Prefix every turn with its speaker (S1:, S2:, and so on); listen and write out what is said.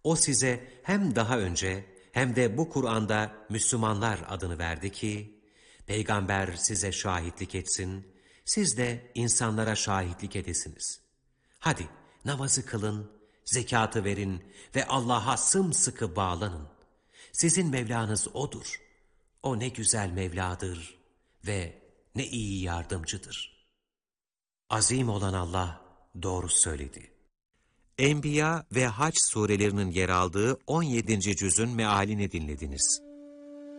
S1: O size hem daha önce hem de bu Kur'an'da Müslümanlar adını verdi ki, Peygamber size şahitlik etsin, siz de insanlara şahitlik edesiniz. Hadi namazı kılın, zekatı verin ve Allah'a sımsıkı bağlanın. Sizin Mevlanız O'dur. O ne güzel Mevladır ve ne iyi yardımcıdır. Azim olan Allah doğru söyledi. Enbiya ve Hac surelerinin yer aldığı 17. cüzün mealini dinlediniz.